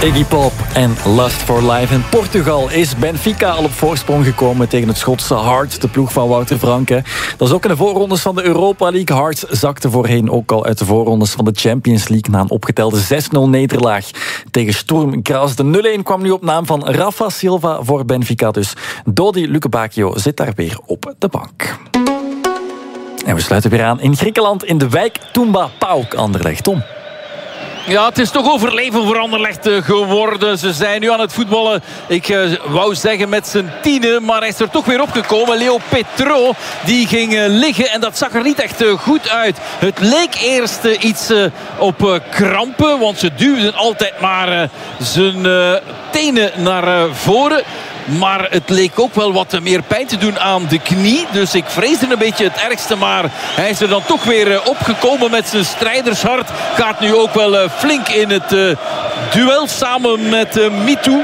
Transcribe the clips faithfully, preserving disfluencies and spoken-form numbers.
Iggy Pop en Lust for Life. In Portugal is Benfica al op voorsprong gekomen tegen het Schotse Hearts, de ploeg van Wouter Franke. Dat is ook in de voorrondes van de Europa League. Hearts zakte voorheen ook al uit de voorrondes van de Champions League na een opgetelde zes nul nederlaag tegen Sturm Graz. De nul-een kwam nu op naam van Rafa Silva voor Benfica. Dus Dodi Lukebakio zit daar weer op de bank. En we sluiten weer aan in Griekenland in de wijk Toumba Pauk Anderlecht. Tom. Ja, het is toch overleven voor Anderlecht geworden. Ze zijn nu aan het voetballen. Ik uh, wou zeggen met z'n tienen, maar hij is er toch weer opgekomen. Leo Petro, die ging uh, liggen en dat zag er niet echt uh, goed uit. Het leek eerst uh, iets uh, op uh, krampen, want ze duwden altijd maar uh, zijn uh, tenen naar uh, voren. Maar het leek ook wel wat meer pijn te doen aan de knie. Dus ik vreesde een beetje het ergste. Maar hij is er dan toch weer opgekomen met zijn strijdershart. Gaat nu ook wel flink in het duel samen met Mitu.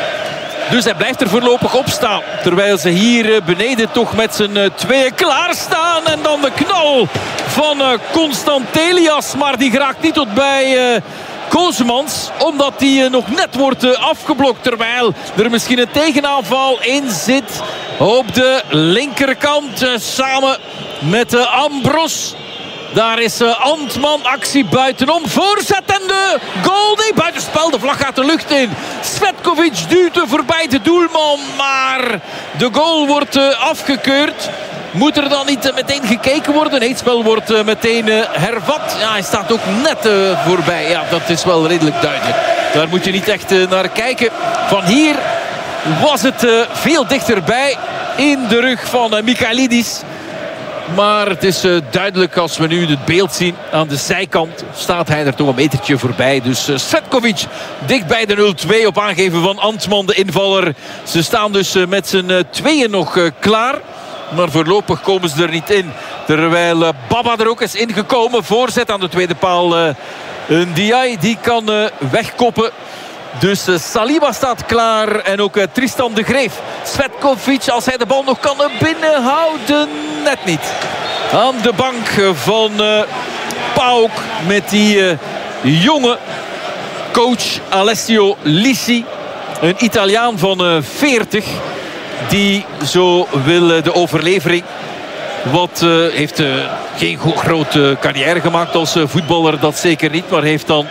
Dus hij blijft er voorlopig op staan. Terwijl ze hier beneden toch met z'n tweeën klaarstaan. En dan de knal van Constantelias. Maar die geraakt niet tot bij Koosmans, omdat die nog net wordt afgeblokt. Terwijl er misschien een tegenaanval in zit op de linkerkant. Samen met Ambros. Daar is Antman, actie buitenom. Voorzet en de goal. Nee, buitenspel. De vlag gaat de lucht in. Svetkovic duwt er voorbij de doelman. Maar de goal wordt afgekeurd. Moet er dan niet meteen gekeken worden? Nee, het spel wordt meteen hervat. Ja, hij staat ook net voorbij. Ja, dat is wel redelijk duidelijk. Daar moet je niet echt naar kijken. Van hier was het veel dichterbij. In de rug van Michailidis. Maar het is duidelijk als we nu het beeld zien. Aan de zijkant staat hij er toch een metertje voorbij. Dus Svetkovic dicht bij de nul twee op aangeven van Antman, de invaller. Ze staan dus met z'n tweeën nog klaar. Maar voorlopig komen ze er niet in. Terwijl Baba er ook is ingekomen. Voorzet aan de tweede paal. Een Diaye die kan wegkoppen. Dus Saliba staat klaar. En ook Tristan de Greef. Svetkovic, als hij de bal nog kan binnenhouden. Net niet. Aan de bank van uh, Pauk. Met die uh, jonge coach Alessio Lisi. Een Italiaan van uh, veertig. Die zo wil de overlevering. Wat uh, heeft uh, geen go- grote carrière gemaakt als uh, voetballer. Dat zeker niet. Maar heeft dan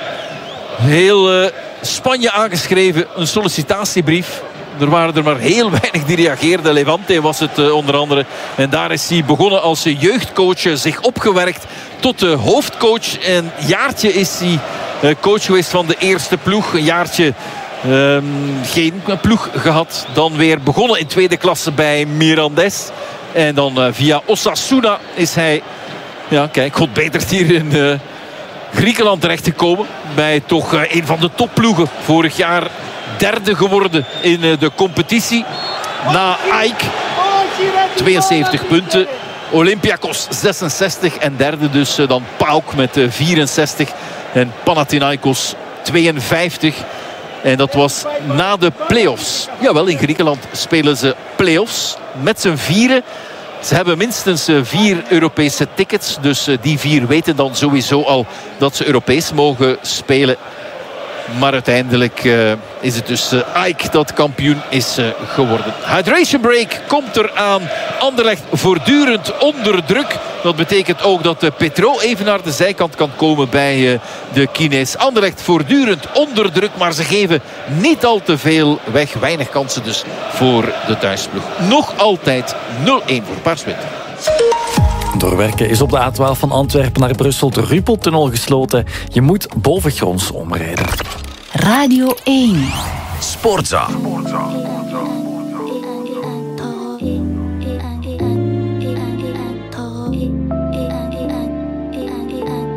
heel uh, Spanje aangeschreven. Een sollicitatiebrief. Er waren er maar heel weinig die reageerden. Levante was het uh, onder andere. En daar is hij begonnen als jeugdcoach. Uh, zich opgewerkt tot uh, hoofdcoach. En een jaartje is hij uh, coach geweest van de eerste ploeg. Een jaartje... Um, geen ploeg gehad. Dan weer begonnen in tweede klasse bij Mirandes. En dan uh, via Osasuna is hij... Ja, kijk, God betert hier in uh, Griekenland terechtgekomen. Bij toch uh, een van de topploegen. Vorig jaar derde geworden in uh, de competitie. Na AEK. tweeënzeventig punten. Olympiakos zesenzestig. En derde dus uh, dan PAOK met uh, vierenzestig. En Panathinaikos tweeënvijftig. En dat was na de play-offs. Jawel, in Griekenland spelen ze play-offs met z'n vieren. Ze hebben minstens vier Europese tickets. Dus die vier weten dan sowieso al dat ze Europees mogen spelen. Maar uiteindelijk uh, is het dus uh, AEK dat kampioen is uh, geworden. Hydration break komt er aan. Anderlecht voortdurend onder druk. Dat betekent ook dat uh, Petro even naar de zijkant kan komen bij uh, de Kines. Anderlecht voortdurend onder druk. Maar ze geven niet al te veel weg. Weinig kansen dus voor de thuisploeg. Nog altijd nul-een voor Paars-Wit. Doorwerken is op de A twaalf van Antwerpen naar Brussel de Ruppeltunnel gesloten. Je moet bovengronds omrijden. Radio één. Sportza. Sportza.